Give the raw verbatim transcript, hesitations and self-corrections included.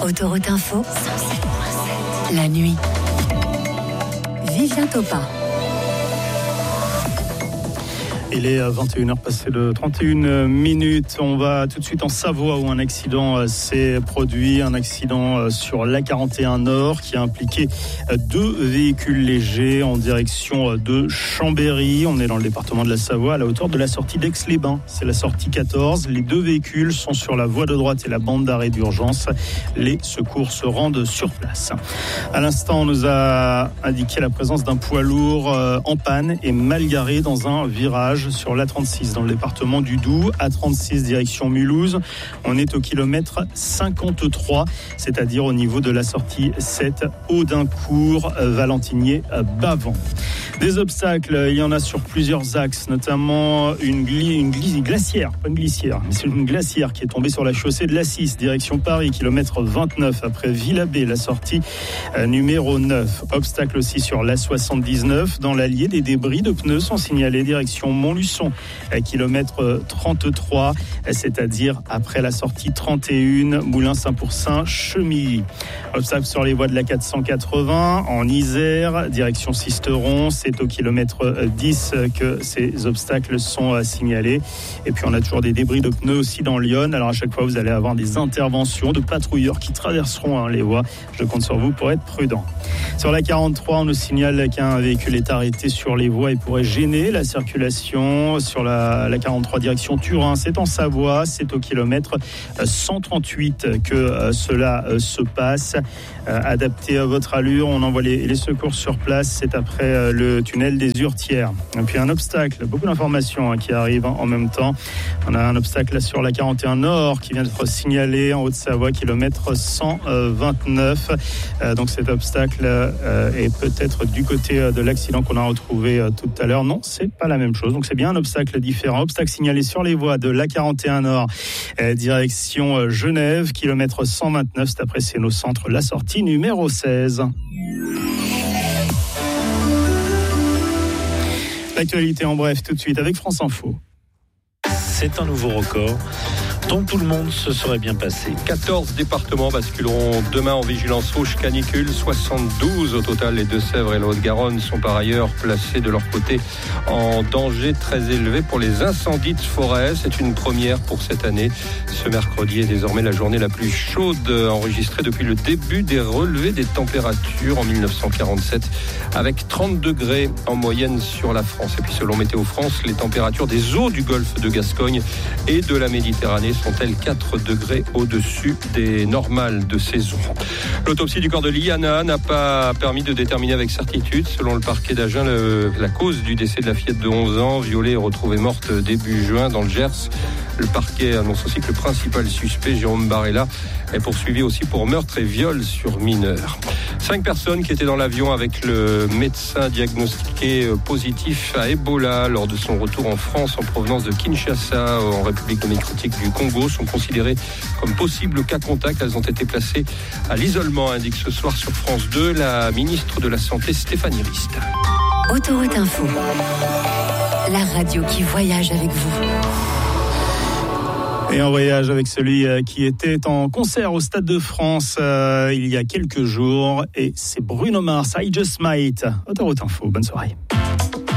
Autoroute Info, la nuit. Vivien Topin. Il est vingt et une heures passées de trente et une minutes. On va tout de suite en Savoie où un accident s'est produit. Un accident sur l'A quarante et un Nord qui a impliqué deux véhicules légers en direction de Chambéry. On est dans le département de la Savoie à la hauteur de la sortie d'Aix-les-Bains. C'est la sortie quatorze. Les deux véhicules sont sur la voie de droite et la bande d'arrêt d'urgence. Les secours se rendent sur place. À l'instant, on nous a indiqué la présence d'un poids lourd en panne et mal garé dans un virage sur l'A trente-six dans le département du Doubs. A trente-six direction Mulhouse. On est au kilomètre cinquante-trois, c'est-à-dire au niveau de la sortie sept Audincourt, Valentinier, Bavent. Des obstacles, il y en a sur plusieurs axes, notamment une, gli- une gli- glacière, pas une glissière, mais c'est une glacière qui est tombée sur la chaussée de l'A six, direction Paris, kilomètre vingt-neuf, après Villabé, la sortie euh, numéro neuf. Obstacle aussi sur l'A soixante-dix-neuf, dans l'Allier, des débris de pneus sont signalés, direction Montluçon, euh, kilomètre trente-trois, euh, c'est-à-dire après la sortie trente et un, Moulins-Saint-Pourçain, Chemilly. Obstacle sur les voies de la quatre cent quatre-vingts, en Isère, direction Sisteron, c'est au kilomètre dix que ces obstacles sont signalés. Et puis on a toujours des débris de pneus aussi dans Lyon. Alors à chaque fois, vous allez avoir des interventions de patrouilleurs qui traverseront hein, les voies. Je compte sur vous pour être prudent. Sur la quarante-trois, on nous signale qu'un véhicule est arrêté sur les voies et pourrait gêner la circulation. Sur la, la quarante-trois direction Turin, c'est en Savoie. C'est au kilomètre cent trente-huit que euh, cela euh, se passe. Euh, adaptez à votre allure. On envoie les, les secours sur place. C'est après euh, le tunnel des Hurtières. Et puis un obstacle, beaucoup d'informations hein, qui arrivent en même temps. On a un obstacle sur la quarante et un Nord qui vient d'être signalé en Haute-Savoie, kilomètre cent vingt-neuf. Euh, donc cet obstacle euh, est peut-être du côté de l'accident qu'on a retrouvé euh, tout à l'heure. Non, c'est pas la même chose. Donc c'est bien un obstacle différent. Obstacle signalé sur les voies de l'A quarante et un Nord, euh, direction euh, Genève, kilomètre cent vingt-neuf. C'est après c'est nos centres, la sortie numéro seize. L'actualité en bref tout de suite avec France Info. C'est un nouveau record dont tout le monde se serait bien passé. quatorze départements basculeront demain en vigilance rouge canicule, soixante-douze au total. Les Deux-Sèvres et la Haute-Garonne sont par ailleurs placés de leur côté en danger très élevé pour les incendies de forêt. C'est une première pour cette année. Ce mercredi est désormais la journée la plus chaude enregistrée depuis le début des relevés des températures en dix-neuf cent quarante-sept, avec trente degrés en moyenne sur la France. Et puis selon Météo France, les températures des eaux du golfe de Gascogne et de la Méditerranée sont-elles quatre degrés au-dessus des normales de saison. L'autopsie du corps de Liana n'a pas permis de déterminer avec certitude, selon le parquet d'Agen, le, la cause du décès de la fillette de onze ans, violée et retrouvée morte début juin dans le Gers. Le parquet annonce aussi que le principal suspect, Jérôme Barella, est poursuivi aussi pour meurtre et viol sur mineur. Cinq personnes qui étaient dans l'avion avec le médecin diagnostiqué positif à Ebola lors de son retour en France en provenance de Kinshasa, en République démocratique du Congo, sont considérées comme possibles cas contacts. Elles ont été placées à l'isolement, indique ce soir sur France deux la ministre de la Santé Stéphanie Rist. Autoroute Info, la radio qui voyage avec vous. Et en voyage avec celui qui était en concert au Stade de France euh, il y a quelques jours. Et c'est Bruno Mars, I Just Might. Autoroute Info, bonne soirée.